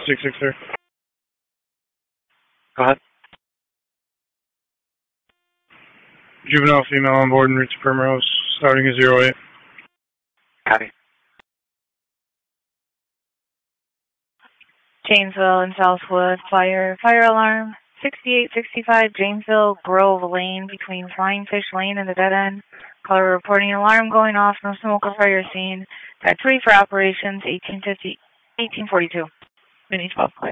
6-6, sir. Go ahead. Juvenile female on board and reach Primrose, starting at 08. Copy. Janesville and Southwood, fire alarm, 6865 Janesville Grove Lane between Flying Fish Lane and the dead end. Caller reporting alarm going off, no smoke or fire scene. Type 3 for operations, 1842. Vinny 12 clear.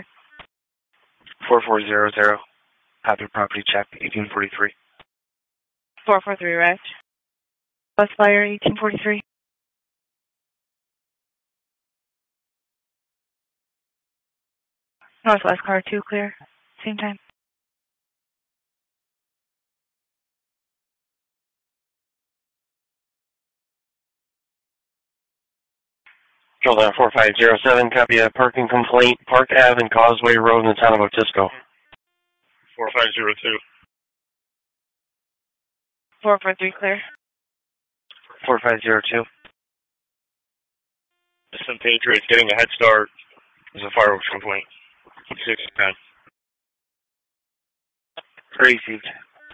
4400. Hazard property check, 1843. 443 rest. Bus fire, 1843. Northwest car 2 clear. Same time. Control 4507, copy a parking complaint, Park Ave and Causeway Road in the town of Otisco. 4502. 443 clear. 4502. St. Patriots getting a head start. There's a fireworks complaint. 610. Received.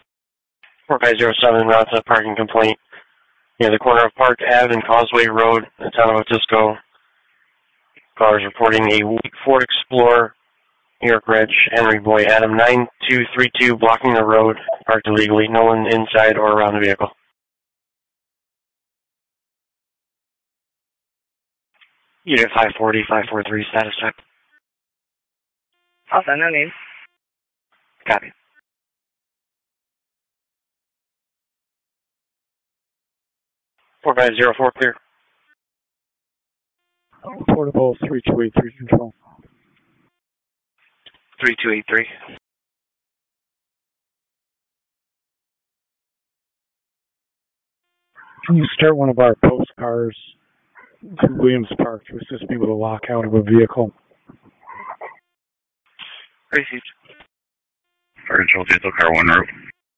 4507, route to parking complaint near the corner of Park Ave and Causeway Road in the town of Otisco. Callers reporting a Ford Explorer, New York Reg, Henry Boy, Adam 9232, blocking the road, parked illegally. No one inside or around the vehicle. Unit 540, 543, status check. I'll send no name. Copy. Four 4504, clear. Portable 3283, control. 3283. Can you start one of our post cars to Williams Park to assist me with a lockout of a vehicle? Received. Fire control vehicle car 1 route.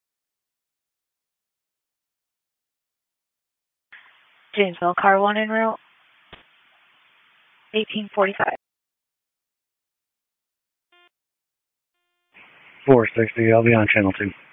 Janesville car 1 en route. 1845. 460, I'll be on channel 2.